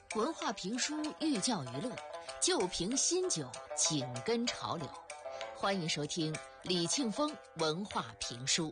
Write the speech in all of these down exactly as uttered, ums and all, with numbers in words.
文化评书寓教于乐，旧瓶新酒紧跟潮流。欢迎收听李庆峰文化评书。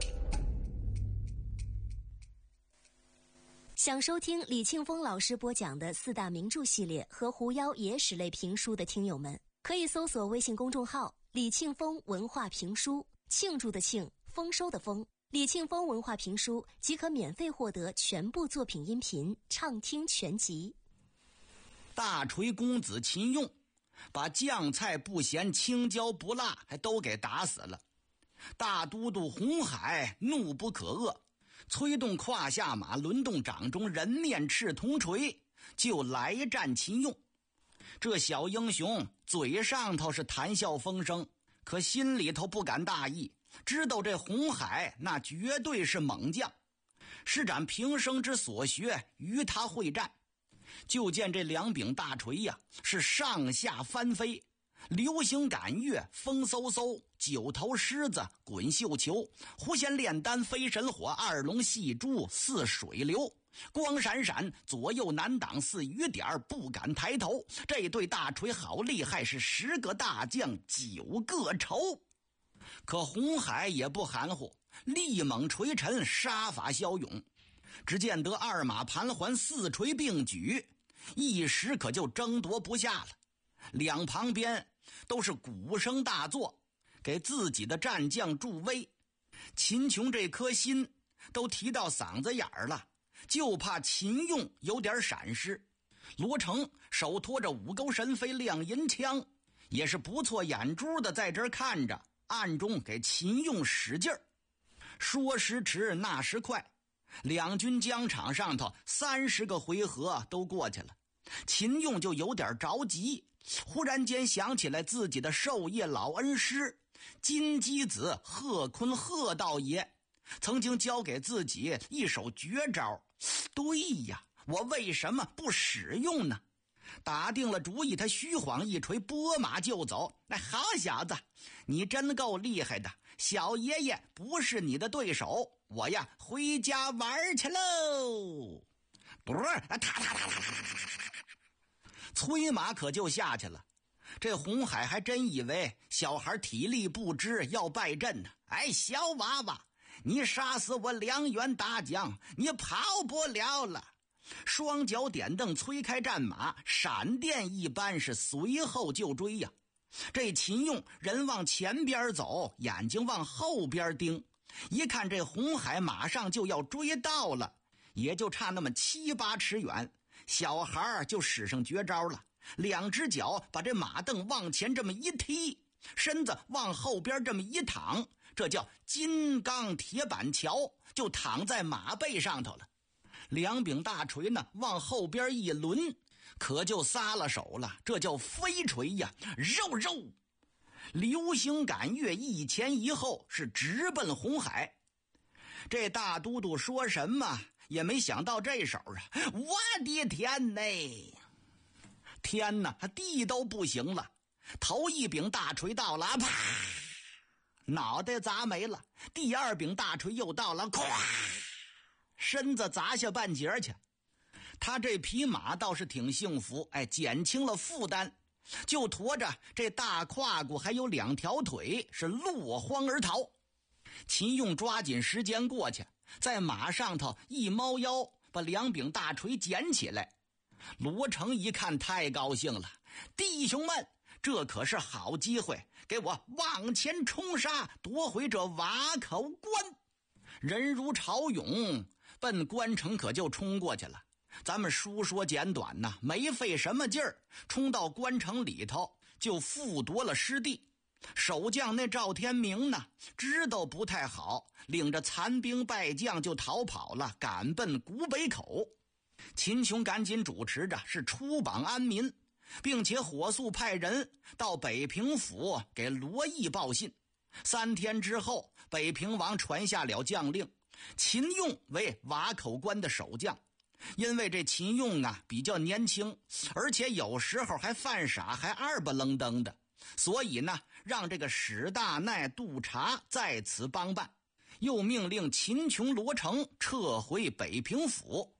想收听李庆峰老师播讲的四大名著系列和狐妖野史类评书的听友们，可以搜索微信公众号李庆峰文化评书，庆祝的庆，丰收的丰，李庆峰文化评书即可免费获得全部作品音频畅听全集。 大锤公子秦用把酱菜不咸青椒不辣还都给打死了。大都督洪海怒不可遏，催动胯下马，轮动掌中人面赤铜锤，就来战秦用。这小英雄嘴上头是谈笑风生，可心里头不敢大意，知道这洪海那绝对是猛将，施展平生之所学与他会战。就见这两柄大锤呀，是上下翻飞，流星赶月，风嗖嗖，九头狮子滚绣球，狐仙炼丹飞神火，二龙戏珠似水流，光闪闪，左右难挡，似雨点不敢抬头。这对大锤好厉害，是十个大将九个愁。可洪海也不含糊，力猛锤沉，杀伐骁勇。只见得二马盘桓，四锤并举，一时可就争夺不下了。两旁边都是鼓声大作，给自己的战将助威。秦琼这颗心都提到嗓子眼儿了，就怕秦用有点闪失。罗成手托着五钩神飞亮银枪，也是不错眼珠的在这儿看着，暗中给秦用使劲儿。说时迟，那时快，两军疆场上头三十个回合都过去了，秦用就有点着急，忽然间想起来自己的授业老恩师金鸡子贺坤贺道爷曾经教给自己一手绝招，对呀，我为什么不使用呢？打定了主意，他虚晃一锤，拨马就走。那好小子，你真够厉害的，小爷爷不是你的对手，我呀回家玩去喽！不是，哒哒哒哒哒哒，催马可就下去了。这洪海还真以为小孩体力不支要败阵呢。哎，小娃娃，你杀死我两员大将，你跑不了了。双脚点蹬，催开战马，闪电一般是随后就追呀。这秦用人往前边走，眼睛往后边盯，一看这洪海马上就要追到了，也就差那么七八尺远，小孩就使上绝招了，两只脚把这马蹬往前这么一踢，身子往后边这么一躺，这叫金刚铁板桥，就躺在马背上头了。两柄大锤呢往后边一抡，可就撒了手了，这叫飞锤呀，肉肉流星赶月，一前一后是直奔洪海。这大都督说什么也没想到这手啊，我的天哪，天哪，地都不行了。头一柄大锤到了，啪，脑袋砸没了。第二柄大锤又到了，咵，身子砸下半截去。他这匹马倒是挺幸福，哎，减轻了负担，就驮着这大胯骨还有两条腿是落荒而逃。秦用抓紧时间过去，在马上头一猫腰，把两柄大锤捡起来。罗成一看太高兴了，弟兄们，这可是好机会，给我往前冲杀，夺回这瓦口关。人如潮涌，奔关城可就冲过去了。咱们书说简短呐，没费什么劲儿，冲到关城里头就复夺了失地。守将那赵天明呢，知道不太好，领着残兵败将就逃跑了，赶奔古北口。秦琼赶紧主持着是出榜安民，并且火速派人到北平府给罗毅报信。三天之后，北平王传下了将令，秦用为瓦口关的守将。因为这秦用啊比较年轻，而且有时候还犯傻，还二不愣登的，所以呢让这个史大奈督察在此帮办，又命令秦琼罗成撤回北平府。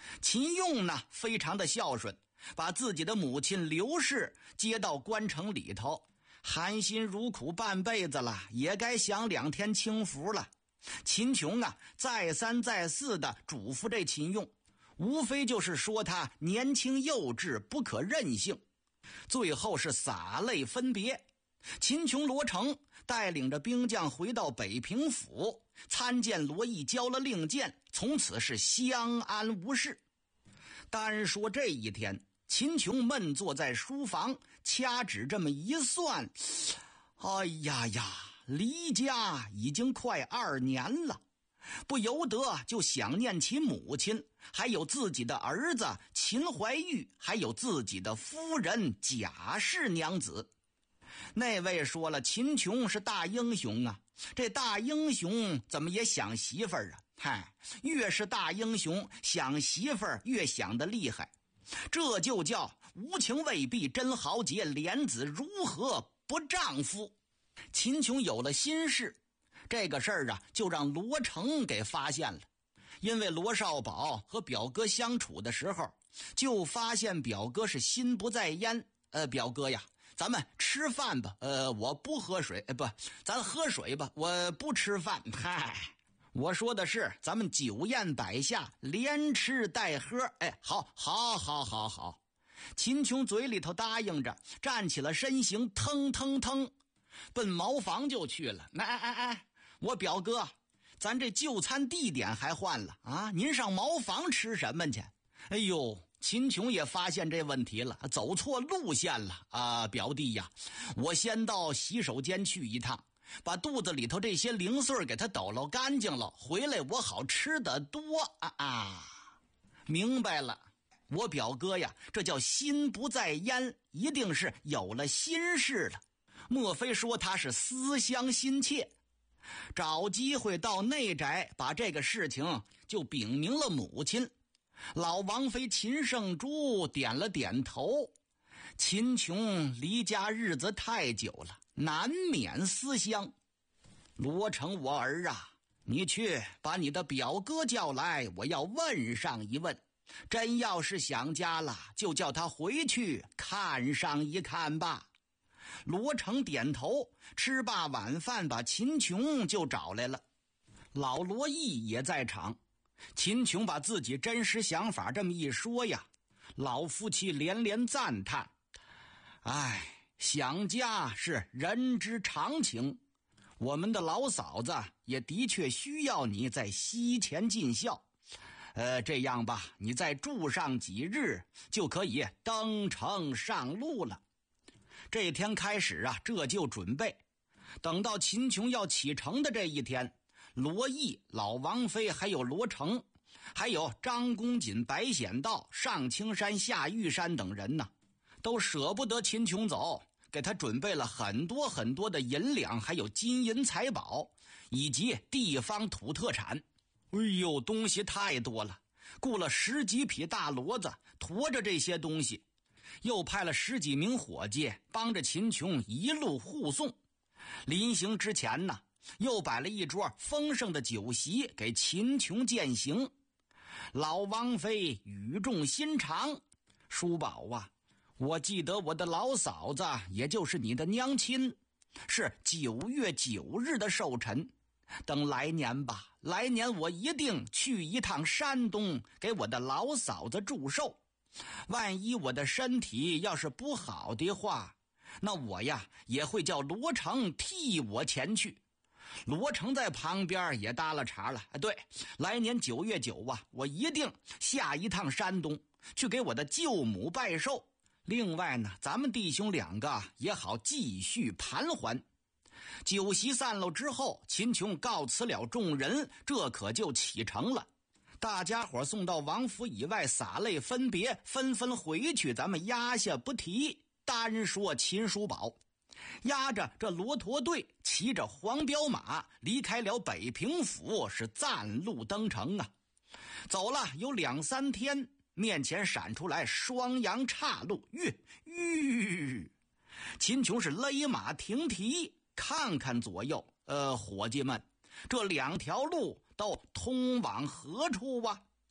秦用呢非常的孝顺，把自己的母亲刘氏接到关城里头，含辛茹苦半辈子了，也该享两天清福了。秦琼啊再三再四的嘱咐这秦用，无非就是说他年轻幼稚，不可任性。最后是洒泪分别。秦琼、罗成带领着兵将回到北平府，参见罗毅，交了令箭，从此是相安无事。单说这一天，秦琼闷坐在书房，掐指这么一算，哎呀呀，离家已经快二年了，不由得就想念起母亲，还有自己的儿子秦怀玉，还有自己的夫人贾氏娘子。那位说了，秦琼是大英雄啊，这大英雄怎么也想媳妇儿啊？嗨，越是大英雄，想媳妇儿越想得厉害，这就叫无情未必真豪杰，莲子如何不丈夫？秦琼有了心事，这个事儿啊，就让罗成给发现了。因为罗少保和表哥相处的时候，就发现表哥是心不在焉。呃，表哥呀，咱们吃饭吧。呃，我不喝水，呃，不，咱喝水吧。我不吃饭。嗨，我说的是咱们酒宴摆下，连吃带喝。哎，好，好，好，好，好。秦琼嘴里头答应着，站起了身形，腾腾腾，奔茅房就去了。哎哎哎，我表哥，咱这就餐地点还换了啊？您上茅房吃什么去？哎呦！秦琼也发现这问题了，走错路线了啊！表弟呀，我先到洗手间去一趟，把肚子里头这些零碎给它抖落干净了，回来我好吃得多啊啊！明白了，我表哥呀，这叫心不在焉，一定是有了心事了。莫非说他是思乡心切？找机会到内宅，把这个事情就禀明了母亲。老王妃秦圣珠点了点头。秦琼离家日子太久了，难免思乡。罗成，我儿啊，你去把你的表哥叫来，我要问上一问。真要是想家了，就叫他回去看上一看吧。罗成点头，吃罢晚饭，把秦琼就找来了。老罗毅也在场。秦琼把自己真实想法这么一说呀，老夫妻连连赞叹。哎，想家是人之常情，我们的老嫂子也的确需要你在西前尽孝。呃，这样吧，你再住上几日，就可以登城上路了。这天开始啊，这就准备。等到秦琼要启程的这一天，罗毅、老王妃还有罗成，还有张公瑾、白显道、上青山、下玉山等人呢，都舍不得秦琼走，给他准备了很多很多的银两，还有金银财宝，以及地方土特产。哎呦，东西太多了，雇了十几匹大骡子驮着这些东西，又派了十几名伙计帮着秦琼一路护送。临行之前呢，又摆了一桌丰盛的酒席给秦琼饯行。老王妃语重心长，叔宝啊，我记得我的老嫂子，也就是你的娘亲，是九月九日的寿辰。等来年吧，来年我一定去一趟山东，给我的老嫂子祝寿。万一我的身体要是不好的话，那我呀也会叫罗成替我前去。罗成在旁边也搭了茬了，对，来年九月九啊，我一定下一趟山东，去给我的舅母拜寿。另外呢，咱们弟兄两个也好继续盘桓。酒席散了之后，秦琼告辞了众人，这可就启程了。大家伙送到王府以外，洒泪分别，纷纷回去，咱们压下不提。单说秦叔宝押着这骆驼队，骑着黄骠马离开了北平府，是暂路登城啊。走了有两三天，面前闪出来双阳岔路，吁吁！秦琼是勒马停蹄，看看左右，呃，伙计们，这两条路都通往何处啊？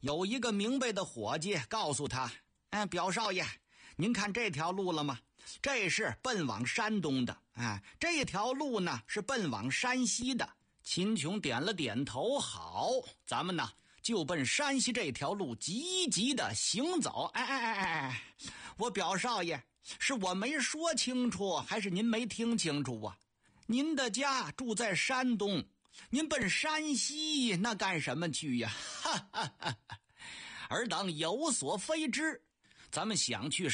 有一个明白的伙计告诉他：哎，表少爷，您看这条路了吗？这是奔往山东的，哎，这条路呢是奔往山西的。秦琼点了点头，好，咱们呢就奔山西这条路急急的行走。哎哎哎哎，我表少爷，是我没说清楚，还是您没听清楚啊？您的家住在山东，您奔山西那干什么去呀？哈哈哈！尔等有所非知，咱们想去